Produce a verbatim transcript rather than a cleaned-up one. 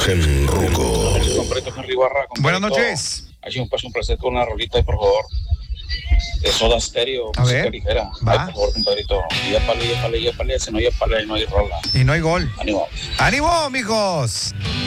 Gen Ruco. Compadrito Henry Barra. Compadrito. Buenas noches. Hay un paso, un placer con una rolita ahí, por favor. De Soda Stereo, A música ver, ligera. va. Ay, por favor, compadrito. Yépale, yépale, yépale. Si no yépale, no hay rola. Y no hay gol. Ánimo. ¡Ánimo, mijos!